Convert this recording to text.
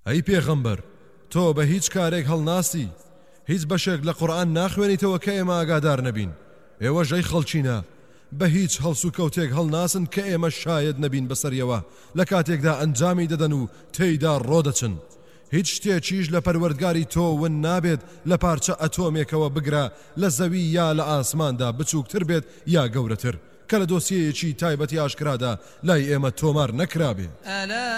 ئەی پێغەمبەر تۆ بە هیچ کارێک هەڵناسی هیچ بەشێک لە قورئان ناخوێنیتەوە کە ئێمە ئاگادار نەبین ئێوەش ئەی خەڵچینە بە هیچ هەڵس و کەوتێک هەڵناسن کە ئێمە شاید نەبین بەسەریەوە لە کاتێکدا ئەنجامی دەدەن و تێیدا ڕۆدەچن هیچ شتێکیش لە پەروەردگاری تۆ ون نابێت لە پارچە ئەتۆمێکەوە بگرە لە زەوی یا لە ئاسماندا بچووکتر بێت یا گەورەتر کە لە دۆسیەیەکی تایبەتی ئاشکرادا لای ئێمە تۆمار نەکرابێت